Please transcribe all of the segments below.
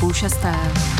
5:30.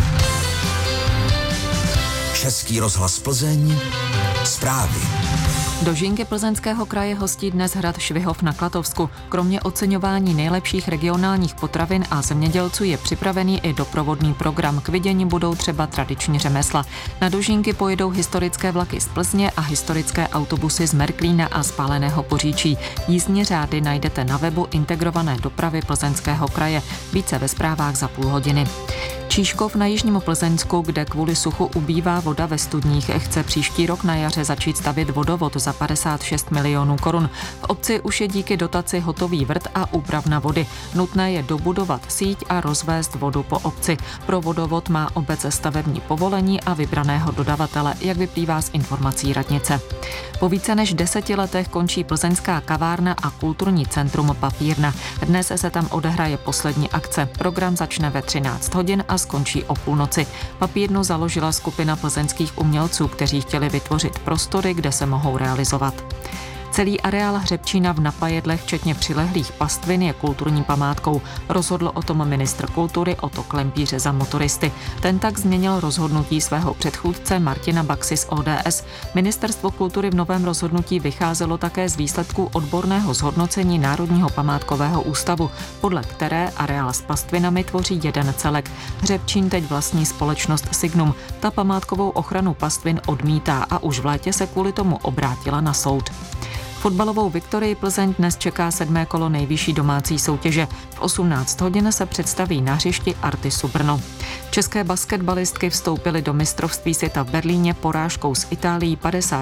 Český rozhlas Plzeň. Zprávy. Dožínky Plzeňského kraje hostí dnes hrad Švihov na Klatovsku. Kromě oceňování nejlepších regionálních potravin a zemědělců je připravený i doprovodný program. K vidění budou třeba tradiční řemesla. Na Dožínky pojedou historické vlaky z Plzně a historické autobusy z Merklína a z Páleného Poříčí. Jízdní řády najdete na webu Integrované dopravy Plzeňského kraje. Více ve zprávách za půl hodiny. Číškov na jižním Plzeňsku, kde kvůli suchu ubývá voda ve studních, chce příští rok na jaře začít stavět vodovod za 56 milionů korun. V obci už je díky dotaci hotový vrt a úpravna vody. Nutné je dobudovat síť a rozvést vodu po obci. Pro vodovod má obec stavební povolení a vybraného dodavatele, jak vyplývá z informací radnice. Po více než 10 letech končí plzeňská kavárna a kulturní centrum Papírna. Dnes se tam odehraje poslední akce. Program začne ve 13 hodin a skončí o půlnoci. Papírnu založila skupina plzeňských umělců, kteří chtěli vytvořit prostory, kde se mohou realizovat. Celý areál Hřebčína v Napajedlech, včetně přilehlých pastvin, je kulturní památkou. Rozhodl o tom ministr kultury Otto Klempíř za motoristy. Ten tak změnil rozhodnutí svého předchůdce Martina Baxy z ODS. Ministerstvo kultury v novém rozhodnutí vycházelo také z výsledků odborného zhodnocení Národního památkového ústavu, podle které areál s pastvinami tvoří jeden celek. Hřebčín teď vlastní společnost Signum. Ta památkovou ochranu pastvin odmítá a už v létě se kvůli tomu obrátila na soud. Fotbalovou Viktorii Plzeň dnes čeká 7. kolo nejvyšší domácí soutěže. V 18 hodin se představí na hřišti Artisu Brno. České basketbalistky vstoupily do mistrovství světa v Berlíně porážkou s Itálií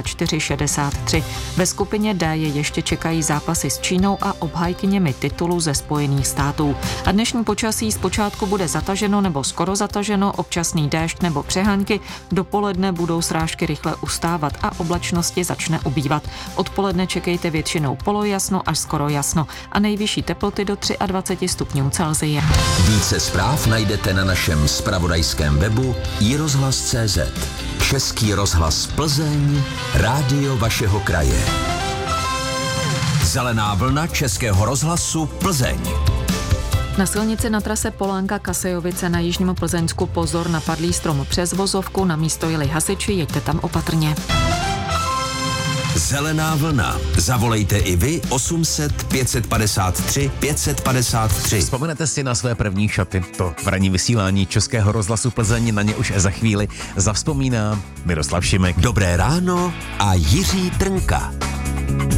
54-63. Ve skupině D je ještě čekají zápasy s Čínou a obhájkyněmi titulu ze Spojených států. A dnešní počasí zpočátku bude zataženo nebo skoro zataženo, občasný déšť nebo přehánky. Dopoledne budou srážky rychle ustávat a oblačnosti začne ubývat. Odpoledne čekejte většinou polojasno až skoro jasno a nejvyšší teploty do 23 stupňů Celsia. Více zpráv najdete na našem zpravodajském webu iRozhlas.cz. Český rozhlas Plzeň, rádio vašeho kraje. Zelená vlna Českého rozhlasu Plzeň. Na silnici na trase Polánka-Kasejovice na jižním Plzeňsku pozor na padlý strom přes vozovku, na místo jeli hasiči, jeďte tam opatrně. Zelená vlna. Zavolejte i vy 800 553 553. Vzpomenete si na své první šaty? To v ranní vysílání Českého rozhlasu Plzeň na ně už za chvíli zavzpomíná Miroslav Šimek. Dobré ráno a Jiří Trnka.